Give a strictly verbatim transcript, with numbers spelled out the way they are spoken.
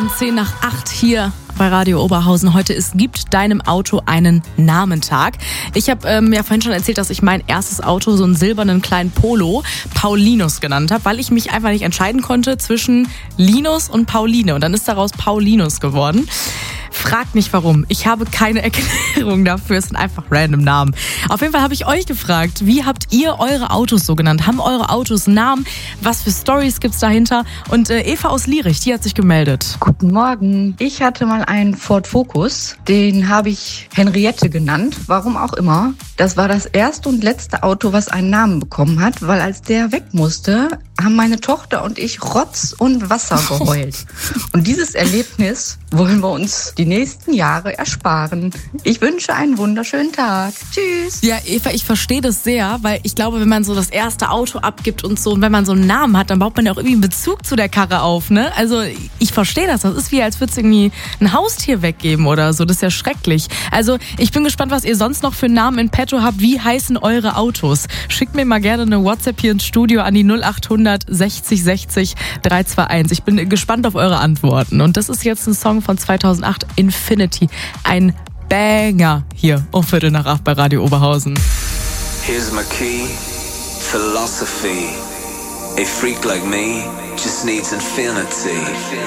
um zehn nach acht hier bei Radio Oberhausen. Heute ist Gibt deinem Auto einen Namentag. Ich habe ähm, ja vorhin schon erzählt, dass ich mein erstes Auto, so einen silbernen kleinen Polo, Paulinus genannt habe, weil ich mich einfach nicht entscheiden konnte zwischen Linus und Pauline. Und dann ist daraus Paulinus geworden. Fragt nicht warum. Ich habe keine Erklärung dafür. Es sind einfach random Namen. Auf jeden Fall habe ich euch gefragt, wie habt ihr eure Autos so genannt? Haben eure Autos Namen? Was für Storys gibt's dahinter? Und äh, Eva aus Lierich, die hat sich gemeldet. Guten Morgen. Ich hatte mal einen Ford Focus. Den habe ich Henriette genannt. Warum auch immer. Das war das erste und letzte Auto, was einen Namen bekommen hat, weil als der weg musste, haben meine Tochter und ich Rotz und Wasser geheult. Und dieses Erlebnis wollen wir uns die nächsten Jahre ersparen. Ich wünsche einen wunderschönen Tag. Tschüss. Ja, Eva, ich verstehe das sehr, weil ich glaube, wenn man so das erste Auto abgibt und so, und wenn man so einen Namen hat, dann baut man ja auch irgendwie einen Bezug zu der Karre auf, ne? Also ich verstehe das. Das ist wie, als würdest du irgendwie ein Haustier weggeben oder so. Das ist ja schrecklich. Also ich bin gespannt, was ihr sonst noch für Namen in petto habt. Wie heißen eure Autos? Schickt mir mal gerne eine WhatsApp hier ins Studio an die null acht hundert sechzig sechzig drei zwei eins. Ich bin gespannt auf eure Antworten. Und das ist jetzt ein Song von zweitausendacht, Infinity. Ein Banger hier um Viertel nach acht bei Radio Oberhausen. Here's my key, philosophy. A freak like me just needs infinity.